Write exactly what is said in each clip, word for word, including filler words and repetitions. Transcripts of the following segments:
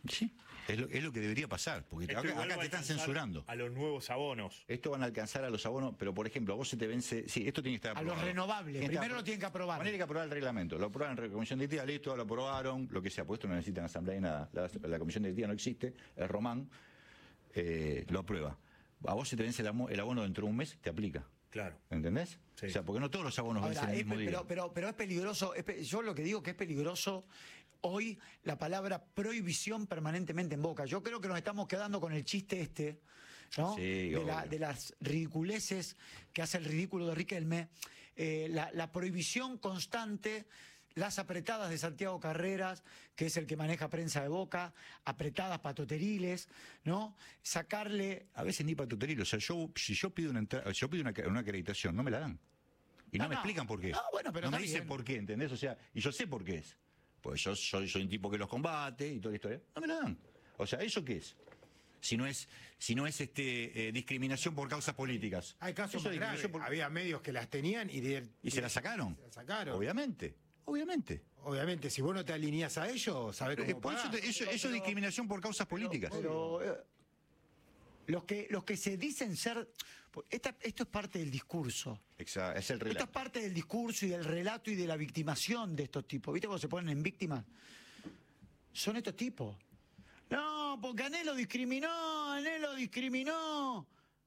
Sí, es lo, es lo que debería pasar, porque Esto acá, igual acá va te a están alcanzar censurando. A los nuevos abonos. Esto van a alcanzar a los abonos, pero por ejemplo, a vos se te vence... Sí, esto tiene que estar A aprobado. los renovables, Tiene que primero estar- lo tienen que aprobar. Tiene que aprobar el reglamento, lo aprueban en la comisión directiva, listo, lo aprobaron, lo que sea, pues esto no necesitan asamblea ni nada. La, la comisión directiva no existe, el Román eh, lo aprueba. A vos se te vence el, amo- el abono dentro de un mes, te aplica. Claro. ¿Entendés? Sí. O sea, porque no todos los abonos Ahora, vencen el es mismo pe- día. pero, pero, pero es peligroso, es pe- yo lo que digo que es peligroso hoy la palabra prohibición permanentemente en boca. Yo creo que nos estamos quedando con el chiste este, ¿no? Sí, de, la- obvio. de las ridiculeces que hace el ridículo de Riquelme, eh, la, la prohibición constante, las apretadas de Santiago Carreras, que es el que maneja prensa de Boca, apretadas patoteriles, ¿no? Sacarle... A veces ni patoteril, o sea, yo, si yo pido una entrada, yo pido una, una acreditación, no me la dan. Y no, No, me no. explican por qué. No, bueno, pero no me está dicen bien. por qué, ¿entendés? O sea, y yo sé por qué es. Pues yo soy, soy un tipo que los combate y toda la historia. No me la dan. O sea, ¿eso qué es? Si no es, si no es este eh, discriminación por causas políticas. Hay casos Eso más es graves. discriminación por- Había medios que las tenían y... De, ¿Y se la sacaron? Se la sacaron. Obviamente. Obviamente. Obviamente, si vos no te alineás a ellos, sabés Eh, cómo por eso, pagás. te- eso, eso pero- es discriminación por causas políticas. Pero eh, los que los que se dicen ser esta- esto es parte del discurso. Exacto, es el Esto relato. es parte del discurso y del relato y de la victimación de estos tipos. ¿Viste cómo se ponen en víctimas? Son estos tipos. No, porque Anhelo discriminó, Anhelo discriminó.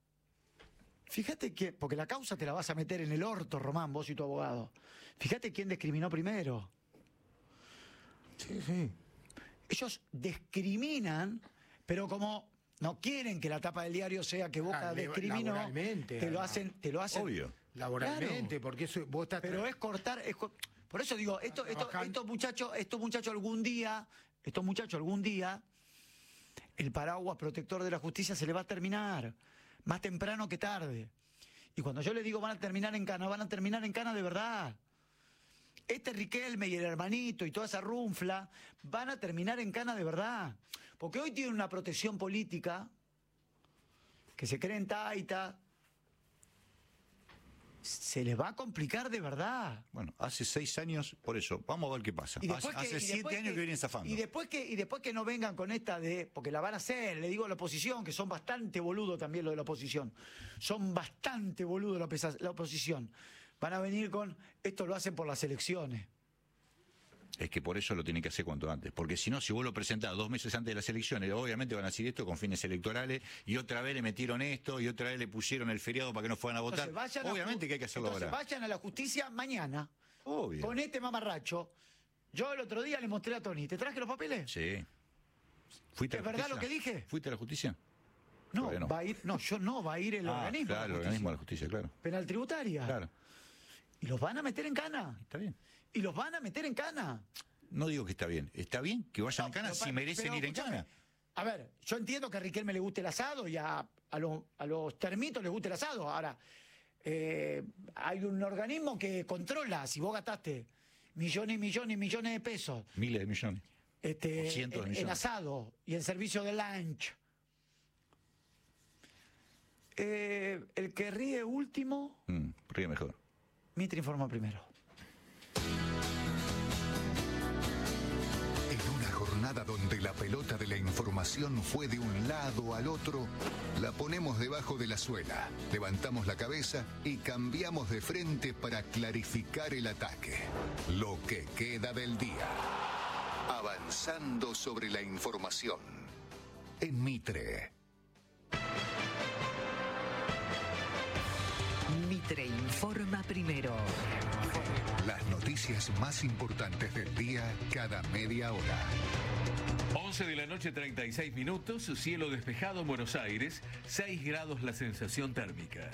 Fíjate que, porque la causa te la vas a meter en el orto, Román, vos y tu abogado. Fíjate quién discriminó primero. Sí, sí. Ellos discriminan, pero como no quieren que la tapa del diario sea que Boca Ah, le- discriminó, laboralmente, te lo además. hacen, te lo hacen. Obvio. Laboralmente, Claro. porque eso, vos estás... Pero es cortar, es co- por eso digo, esto, esto- trabajando. estos muchachos, estos muchachos algún día, estos muchachos algún día, el paraguas protector de la justicia se le va a terminar, más temprano que tarde. Y cuando yo les digo van a terminar en cana, van a terminar en cana de verdad. Este Riquelme y el hermanito y toda esa runfla van a terminar en cana de verdad. Porque hoy tienen una protección política que se creen taita. Se les va a complicar de verdad. Bueno, hace seis años, por eso, vamos a ver qué pasa. Y después hace que- y hace después siete años que, vienen zafando. Y después que, y después que no vengan con esta de, porque la van a hacer, le digo a la oposición, que son bastante boludos también los de la oposición. Son bastante boludos la, pesa- la oposición. Van a venir con, esto lo hacen por las elecciones. Es que por eso lo tienen que hacer cuanto antes. Porque si no, si vos lo presentás dos meses antes de las elecciones, obviamente van a decir esto con fines electorales, y otra vez le metieron esto, y otra vez le pusieron el feriado para que no fueran a votar. Entonces, vayan a Obviamente ju- que hay que hacerlo entonces, ahora. vayan a la justicia mañana. Obvio. Con este mamarracho. Yo el otro día le mostré a Tony, ¿te traje los papeles? Sí. ¿Fuiste a ¿Es la verdad justicia? lo que dije? ¿Fuiste a la justicia? No, Todavía no. va a ir, no, yo no, va a ir el Ah, organismo. claro, a el la organismo de justicia. la justicia, claro. Penal tributaria. Claro. Y los van a meter en cana. Está bien. Y los van a meter en cana. No digo que está bien. Está bien que vayan No, en cana pero si pa- merecen pero ir en escúchame, cana. A ver, yo entiendo que a Riquelme le guste el asado y a, a, los, a los termitos les guste el asado. Ahora, eh, hay un organismo que controla si vos gastaste millones y millones y millones de pesos Miles de millones. este, O cientos de en, en millones. asado y en servicio de lunch. Eh, el que ríe último, Mm, ríe mejor. Mitre informa primero. En una jornada donde la pelota de la información fue de un lado al otro, la ponemos debajo de la suela, levantamos la cabeza y cambiamos de frente para clarificar el ataque. Lo que queda del día. Avanzando sobre la información. En Mitre. Mitre informa primero. Las noticias más importantes del día cada media hora. once de la noche, treinta y seis minutos, cielo despejado en Buenos Aires, seis grados la sensación térmica.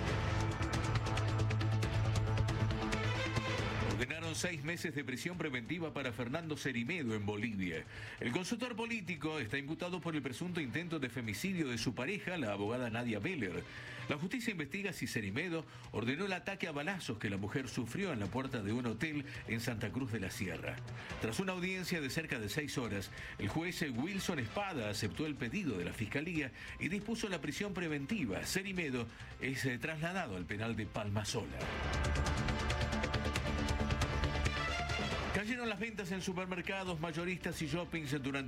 Ordenaron seis meses de prisión preventiva para Fernando Cerimedo en Bolivia. El consultor político está imputado por el presunto intento de femicidio de su pareja, la abogada Nadia Beller. La justicia investiga si Cerimedo ordenó el ataque a balazos que la mujer sufrió en la puerta de un hotel en Santa Cruz de la Sierra. Tras una audiencia de cerca de seis horas, el juez Wilson Espada aceptó el pedido de la Fiscalía y dispuso la prisión preventiva. Cerimedo es eh, trasladado al penal de Palmasola. Cayeron las ventas en supermercados, mayoristas y shoppings durante